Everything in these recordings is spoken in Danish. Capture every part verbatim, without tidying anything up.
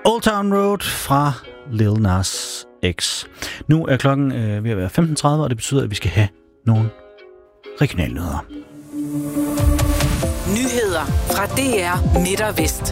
Old Town Road fra Lil Nas X. Nu er klokken øh, ved at være femten tredive, og det betyder, at vi skal have nogle regionale nyheder. Nyheder fra D R Midt og Vest.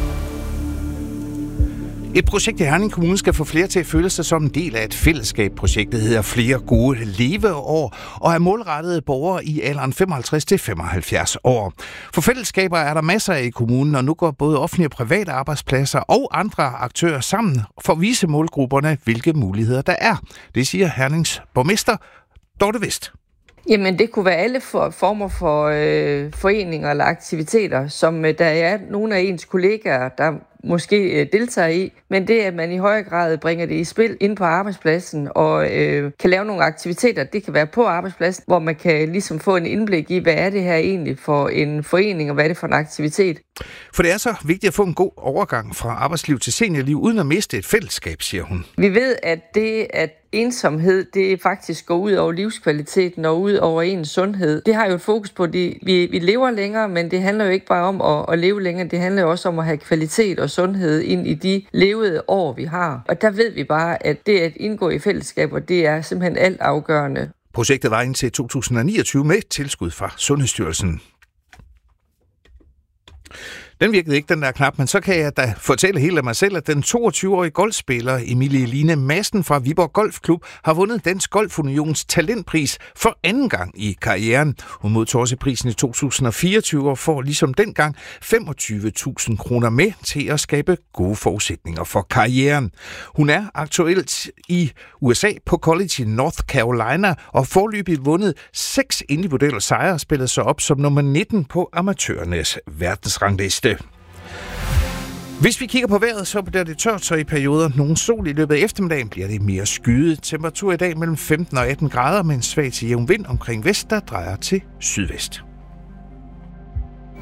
Et projekt i Herning Kommune skal få flere til at føle sig som en del af et fællesskab. Projektet hedder Flere Gode Leveår og er målrettet borgere i alderen femoghalvtreds til femoghalvfjerds år. For fællesskaber er der masser af i kommunen, og nu går både offentlige og private arbejdspladser og andre aktører sammen for at vise målgrupperne, hvilke muligheder der er. Det siger Hernings borgmester Dorte Vest. Jamen, det kunne være alle for, former for øh, foreninger eller aktiviteter, som øh, der er nogle af ens kollegaer, der måske øh, deltager i, men det, at man i højere grad bringer det i spil ind på arbejdspladsen og øh, kan lave nogle aktiviteter, det kan være på arbejdspladsen, hvor man kan ligesom få en indblik i, hvad er det her egentlig for en forening, og hvad er det for en aktivitet. For det er så vigtigt at få en god overgang fra arbejdsliv til seniorliv, uden at miste et fællesskab, siger hun. Vi ved, at det, at ensomhed, det faktisk går ud over livskvaliteten og ud over ens sundhed. Det har jo et fokus på, at vi, vi lever længere, men det handler jo ikke bare om at, at leve længere, det handler jo også om at have kvalitet og sundhed ind i de levede år, vi har. Og der ved vi bare, at det at indgå i fællesskaber, det er simpelthen alt afgørende. Projektet var indtil to tusind og niogtyve med tilskud fra Sundhedsstyrelsen. Den virkede ikke, den der knap, men så kan jeg da fortælle helt af mig selv, at den toogtyve-årige golfspiller Emilie Line Madsen fra Viborg Golfklub har vundet Dansk Golf Unions talentpris for anden gang i karrieren. Hun modtog også prisen i to tusind og fireogtyve og får ligesom dengang femogtyve tusind kroner med til at skabe gode forudsætninger for karrieren. Hun er aktuelt i U S A på college i North Carolina og forløbigt vundet seks individuelle sejre og spillet sig op som nummer nitten på amatørernes verdensrangliste. Hvis vi kigger på vejret, så bliver det tørt, så i perioder nogen sol i løbet af eftermiddagen bliver det mere skyet. Temperatur i dag mellem femten og atten grader med en svag til jævn vind omkring vest, der drejer til sydvest.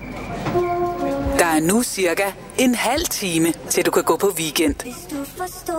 Der er nu cirka en halv time, til du kan gå på weekend.